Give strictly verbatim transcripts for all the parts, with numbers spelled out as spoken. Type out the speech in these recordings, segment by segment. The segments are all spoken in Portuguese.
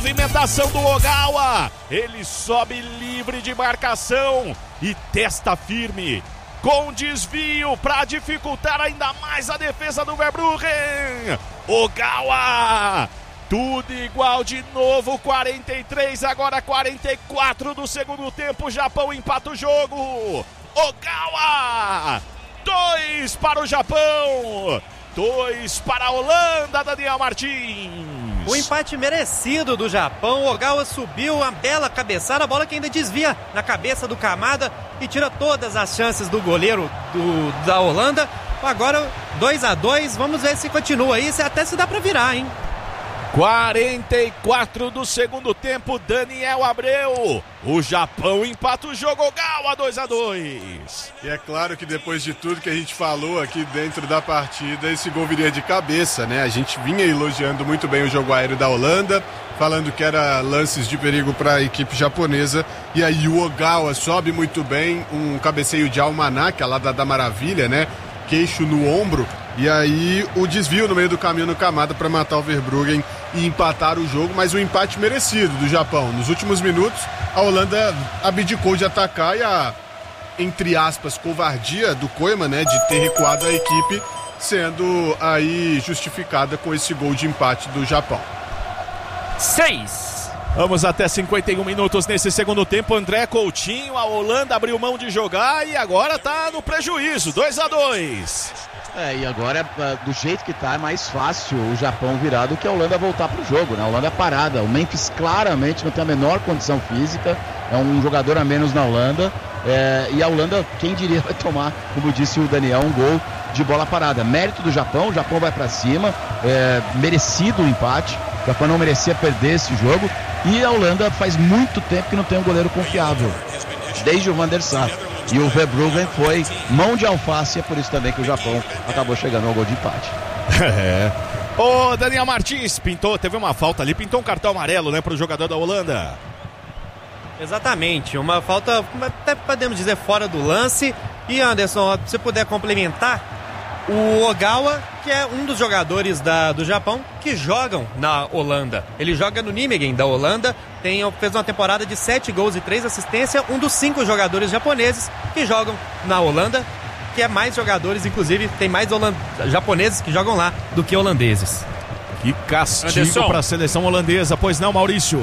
Movimentação do Ogawa, ele sobe livre de marcação e testa firme, com desvio para dificultar ainda mais a defesa do Verbruggen. Ogawa, tudo igual de novo, quarenta e três, agora quarenta e quatro do segundo tempo, o Japão empata o jogo. Ogawa, dois para o Japão, dois para a Holanda, Daniel Martins. O empate merecido do Japão. O Ogawa subiu, uma bela cabeçada, a bola que ainda desvia na cabeça do Kamada e tira todas as chances do goleiro do, da Holanda. Agora dois a dois, vamos ver se continua aí, se até se dá pra virar, hein? quarenta e quatro do segundo tempo, Daniel Abreu. O Japão empata o jogo, Ogawa, dois a dois. E é claro que depois de tudo que a gente falou aqui dentro da partida, esse gol viria de cabeça, né? A gente vinha elogiando muito bem o jogo aéreo da Holanda, falando que era lances de perigo para a equipe japonesa. E aí o Ogawa sobe muito bem, um cabeceio de almanac, lá da, da maravilha, né? Queixo no ombro. E aí o desvio no meio do caminho no Kamada para matar o Verbruggen e empatar o jogo, mas um empate merecido do Japão. Nos últimos minutos, a Holanda abdicou de atacar e a, entre aspas, covardia do Koeman, né, de ter recuado a equipe, sendo aí justificada com esse gol de empate do Japão. Seis. Vamos até cinquenta e um minutos nesse segundo tempo. André Coutinho, a Holanda abriu mão de jogar e agora tá no prejuízo, dois a dois. É, e agora, do jeito que tá, é mais fácil o Japão virar do que a Holanda voltar pro jogo, né? A Holanda é parada, o Memphis claramente não tem a menor condição física, é um jogador a menos na Holanda, é, e a Holanda, quem diria, vai tomar, como disse o Daniel, um gol de bola parada. Mérito do Japão, o Japão vai pra cima, é, merecido o empate, o Japão não merecia perder esse jogo, e a Holanda faz muito tempo que não tem um goleiro confiável, desde o Van der Sar. E o Verbruggen foi mão de alface, é por isso também que o Japão acabou chegando ao gol de empate. É. Ô, Daniel Martins, pintou, teve uma falta ali, pintou um cartão amarelo, né, pro jogador da Holanda. Exatamente, uma falta, até podemos dizer, fora do lance. E Anderson, se você puder complementar, o Ogawa, que é um dos jogadores da, do Japão que jogam na Holanda. Ele joga no Nijmegen da Holanda, tem, fez uma temporada de sete gols e três assistências, um dos cinco jogadores japoneses que jogam na Holanda, que é mais jogadores, inclusive, tem mais holand... japoneses que jogam lá do que holandeses. Que castigo para a seleção holandesa, pois não, Maurício?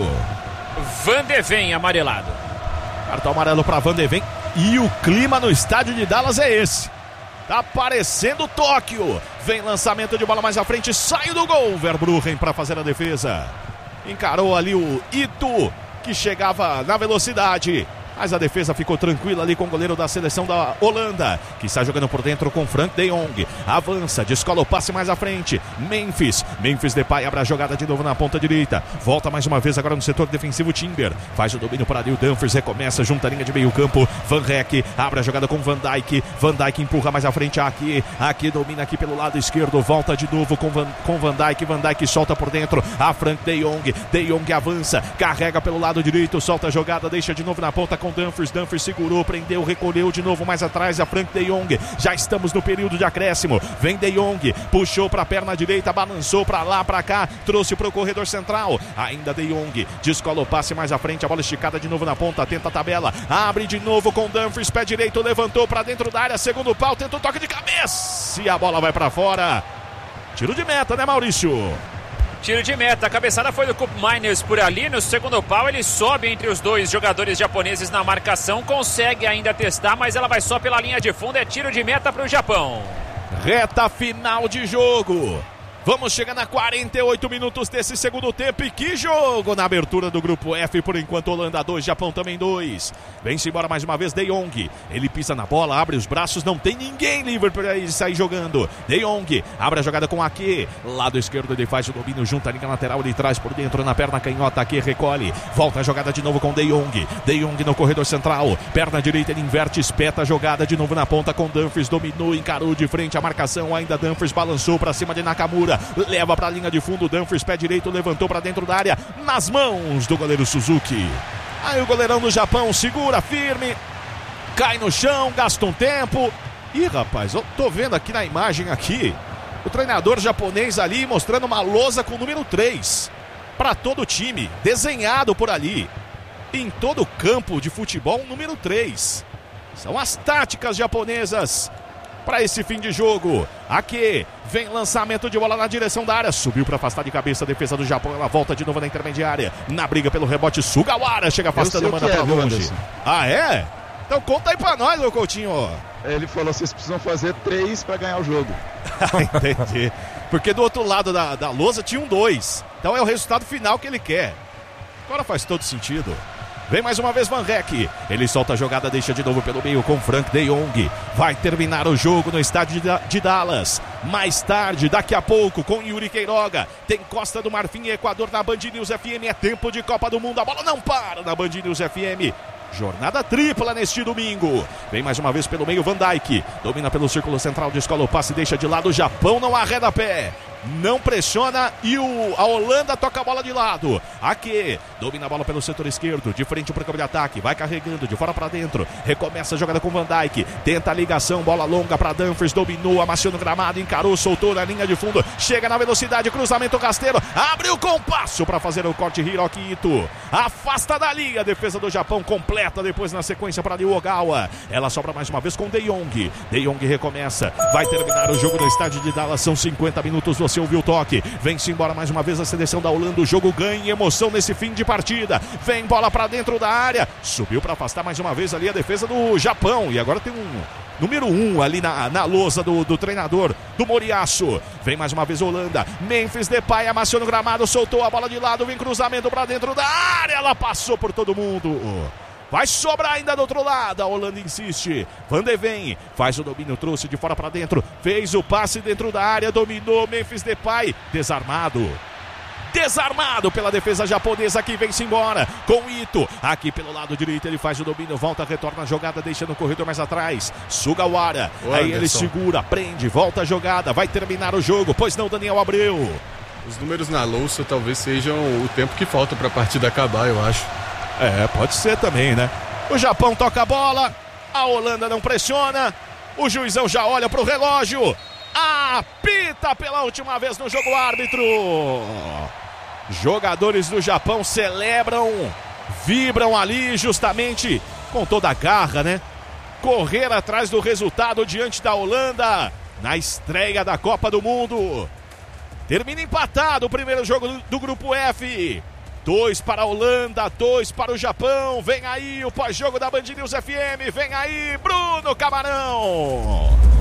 Van de Ven amarelado. Cartão amarelo para Van de Ven. E o clima no estádio de Dallas é esse. Tá parecendo Tóquio. Vem lançamento de bola mais à frente. Sai do gol. Verbruggen para fazer a defesa. Encarou ali o Ito, que chegava na velocidade. Mas a defesa ficou tranquila ali com o goleiro da seleção da Holanda, que está jogando por dentro com Frank de Jong. Avança, descola o passe mais à frente. Memphis, Memphis Depay abre a jogada de novo na ponta direita. Volta mais uma vez agora no setor defensivo. Timber faz o domínio para ali. O Dumfries recomeça, junta a linha de meio campo. Van Rek abre a jogada com Van Dijk. Van Dijk empurra mais à frente aqui. Aqui domina aqui pelo lado esquerdo. Volta de novo com Van, com Van Dijk. Van Dijk solta por dentro a Frank de Jong. De Jong avança, carrega pelo lado direito. Solta a jogada, deixa de novo na ponta com Dumfries, Dumfries segurou, prendeu, recolheu de novo mais atrás a Frank de Jong. Já estamos no período de acréscimo. Vem de Jong, puxou para a perna direita, balançou para lá, para cá, trouxe para o corredor central. Ainda de Jong, descola o passe mais à frente, a bola esticada de novo na ponta, tenta a tabela, abre de novo com Dumfries, pé direito, levantou para dentro da área, segundo pau, tenta o toque de cabeça e a bola vai para fora. Tiro de meta, né, Maurício? Tiro de meta, a cabeçada foi do Koop Meiners por ali, no segundo pau ele sobe entre os dois jogadores japoneses na marcação, consegue ainda testar, mas ela vai só pela linha de fundo, é tiro de meta para o Japão. Reta final de jogo. Vamos chegando a quarenta e oito minutos desse segundo tempo. E que jogo na abertura do grupo F. Por enquanto, Holanda dois, Japão também dois. Vem-se embora mais uma vez De Jong. Ele pisa na bola, abre os braços. Não tem ninguém livre para ele sair jogando. De Jong abre a jogada com Ake. Lado esquerdo ele faz o domínio junto à linha lateral. Ele traz por dentro na perna canhota. Ake recolhe. Volta a jogada de novo com De Jong. De Jong no corredor central. Perna direita ele inverte, espeta a jogada de novo na ponta com Dumfries. Dominou, encarou de frente a marcação. Ainda Dumfries balançou para cima de Nakamura. Leva para a linha de fundo, Dumfries, pé direito, levantou para dentro da área, nas mãos do goleiro Suzuki. Aí o goleirão do Japão segura firme, cai no chão, gasta um tempo. Ih, rapaz, eu tô vendo aqui na imagem aqui, o treinador japonês ali mostrando uma lousa com o número três. para todo o time, desenhado por ali. Em todo o campo de futebol, número três. São as táticas japonesas para esse fim de jogo. Aqui vem lançamento de bola na direção da área. Subiu para afastar de cabeça a defesa do Japão. Ela volta de novo na intermediária. Na briga pelo rebote, Sugawara chega afastando, manda para longe. Ah, é? Então conta aí para nós, ô Coutinho. Ele falou, vocês precisam fazer três para ganhar o jogo. Entendi. Porque do outro lado da, da lousa tinha um dois. Então é o resultado final que ele quer. Agora faz todo sentido. Vem mais uma vez Van Rek. Ele solta a jogada, deixa de novo pelo meio com Frank de Jong. Vai terminar o jogo no estádio de, de Dallas. Mais tarde, daqui a pouco, com Yuri Queiroga. Tem Costa do Marfim e Equador na Band News F M. É tempo de Copa do Mundo. A bola não para na Band News F M. Jornada tripla neste domingo. Vem mais uma vez pelo meio Van Dijk. Domina pelo círculo central, descola o passe, deixa de lado. O Japão não arreda pé. Não pressiona e o, a Holanda toca a bola de lado. Aqui, domina a bola pelo setor esquerdo, de frente para o campo de ataque, vai carregando de fora para dentro, recomeça a jogada com Van Dijk, tenta a ligação, bola longa para Dumfries, dominou, amaciou no gramado, encarou, soltou na linha de fundo, chega na velocidade, cruzamento rasteiro, abre o compasso para fazer o corte. Hiroki Ito afasta dali a defesa do Japão, completa depois na sequência para Ryu Ogawa. Ela sobra mais uma vez com De Jong. De Jong recomeça, vai terminar o jogo no estádio de Dallas, são cinquenta minutos. Você ouviu o toque, vem-se embora mais uma vez a seleção da Holanda, o jogo ganha emoção nesse fim de partida, vem bola pra dentro da área, subiu pra afastar mais uma vez ali a defesa do Japão, e agora tem um número um ali na, na lousa do, do treinador, do Moriaço. Vem mais uma vez Holanda, Memphis Depay amaciou no gramado, soltou a bola de lado, vem cruzamento pra dentro da área, ela passou por todo mundo. Vai sobrar ainda do outro lado, a Holanda insiste. Van de Ven faz o domínio, trouxe de fora para dentro, fez o passe dentro da área, dominou Memphis Depay, desarmado. Desarmado pela defesa japonesa, que vem-se embora com Ito. Aqui pelo lado direito ele faz o domínio, volta, retorna a jogada, deixando o corredor mais atrás. Sugawara, Ô, aí Anderson. Ele segura, prende, volta a jogada, vai terminar o jogo, pois não, Daniel Abreu? Os números na louça talvez sejam o tempo que falta para a partida acabar, eu acho. É, pode ser também, né? O Japão toca a bola, a Holanda não pressiona, o juizão já olha pro relógio, apita pela última vez no jogo, árbitro. Jogadores do Japão celebram, vibram ali justamente com toda a garra, né? Correr atrás do resultado diante da Holanda na estreia da Copa do Mundo. Termina empatado o primeiro jogo do, do grupo F. Dois para a Holanda, dois para o Japão. Vem aí o pós-jogo da Band News F M. Vem aí Bruno Camarão.